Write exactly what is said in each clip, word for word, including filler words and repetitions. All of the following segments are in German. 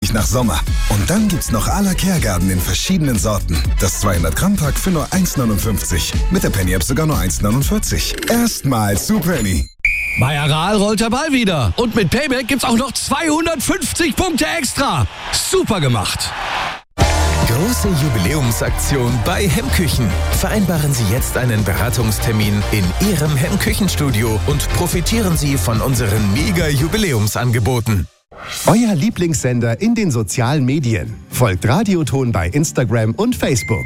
richtig nach Sommer. Und dann gibt's noch à la Kehrgarten in verschiedenen Sorten. Das zweihundert Gramm Pack für nur eins neunundfünfzig. Mit der Penny App sogar nur eins neunundvierzig. Erstmal zu Penny. Bei Aral rollt der Ball wieder. Und mit Payback gibt's auch noch zweihundertfünfzig Punkte extra. Super gemacht. Große Jubiläumsaktion bei Hemmküchen. Vereinbaren Sie jetzt einen Beratungstermin in Ihrem Hemmküchenstudio und profitieren Sie von unseren Mega-Jubiläumsangeboten. Euer Lieblingssender in den sozialen Medien. Folgt Radioton bei Instagram und Facebook.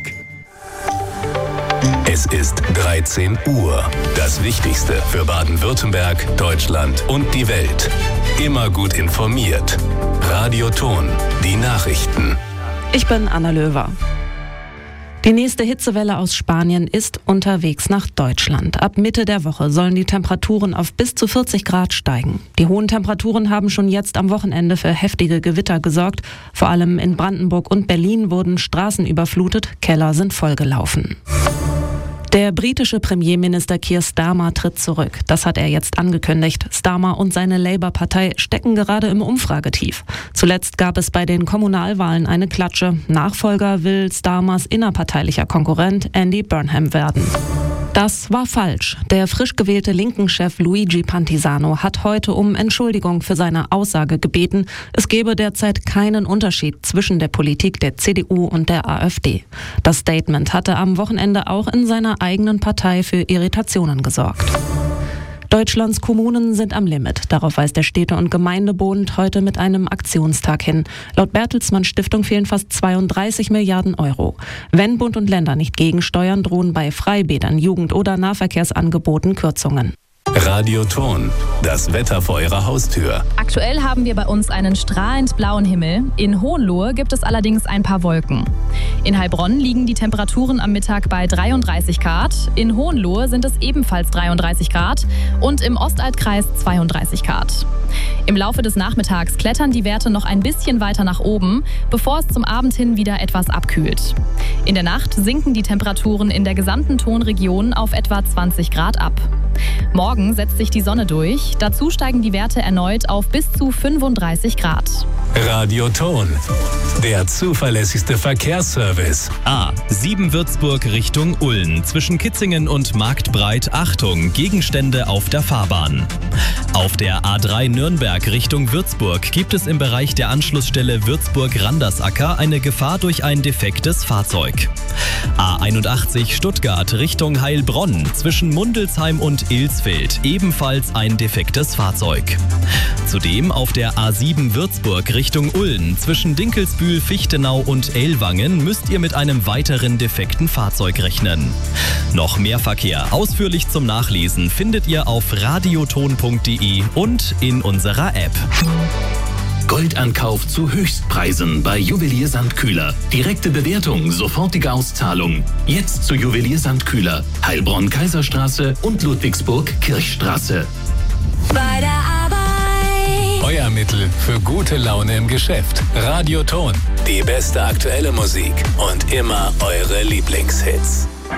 Es ist dreizehn Uhr. Das Wichtigste für Baden-Württemberg, Deutschland und die Welt. Immer gut informiert. Radioton, die Nachrichten. Ich bin Anna Löwer. Die nächste Hitzewelle aus Spanien ist unterwegs nach Deutschland. Ab Mitte der Woche sollen die Temperaturen auf bis zu vierzig Grad steigen. Die hohen Temperaturen haben schon jetzt am Wochenende für heftige Gewitter gesorgt. Vor allem in Brandenburg und Berlin wurden Straßen überflutet, Keller sind vollgelaufen. Der britische Premierminister Keir Starmer tritt zurück. Das hat er jetzt angekündigt. Starmer und seine Labour-Partei stecken gerade im Umfragetief. Zuletzt gab es bei den Kommunalwahlen eine Klatsche. Nachfolger will Starmers innerparteilicher Konkurrent Andy Burnham werden. Das war falsch. Der frisch gewählte Linken-Chef Luigi Pantisano hat heute um Entschuldigung für seine Aussage gebeten, es gebe derzeit keinen Unterschied zwischen der Politik der C D U und der AfD. Das Statement hatte am Wochenende auch in seiner eigenen Partei für Irritationen gesorgt. Deutschlands Kommunen sind am Limit. Darauf weist der Städte- und Gemeindebund heute mit einem Aktionstag hin. Laut Bertelsmann Stiftung fehlen fast zweiunddreißig Milliarden Euro. Wenn Bund und Länder nicht gegensteuern, drohen bei Freibädern, Jugend- oder Nahverkehrsangeboten Kürzungen. Radioton, das Wetter vor Ihrer Haustür. Aktuell haben wir bei uns einen strahlend blauen Himmel. In Hohenlohe gibt es allerdings ein paar Wolken. In Heilbronn liegen die Temperaturen am Mittag bei dreiunddreißig Grad. In Hohenlohe sind es ebenfalls dreiunddreißig Grad und im Ostaltkreis zweiunddreißig Grad. Im Laufe des Nachmittags klettern die Werte noch ein bisschen weiter nach oben, bevor es zum Abend hin wieder etwas abkühlt. In der Nacht sinken die Temperaturen in der gesamten Tonregion auf etwa zwanzig Grad ab. Morgen setzt sich die Sonne durch. Dazu steigen die Werte erneut auf bis zu fünfunddreißig Grad. Radioton, der zuverlässigste Verkehrsservice. A sieben Würzburg Richtung Ulm. Zwischen Kitzingen und Marktbreit Achtung, Gegenstände auf der Fahrbahn. Auf der A drei Nürnberg Richtung Würzburg gibt es im Bereich der Anschlussstelle Würzburg-Randersacker eine Gefahr durch ein defektes Fahrzeug. A einundachtzig Stuttgart Richtung Heilbronn. Zwischen Mundelsheim und Ilsfeld ebenfalls ein defektes Fahrzeug. Zudem auf der A sieben Würzburg Richtung Ulm. Zwischen Dinkelsbühl, Fichtenau und Ellwangen müsst ihr mit einem weiteren defekten Fahrzeug rechnen. Noch mehr Verkehr ausführlich zum Nachlesen findet ihr auf radioton punkt de und in unserer App. Goldankauf zu Höchstpreisen bei Juwelier Sandkühler. Direkte Bewertung, sofortige Auszahlung. Jetzt zu Juwelier Sandkühler. Heilbronn-Kaiserstraße und Ludwigsburg-Kirchstraße. Bei der Arbeit. Euer Mittel für gute Laune im Geschäft. Radioton. Die beste aktuelle Musik und immer eure Lieblingshits.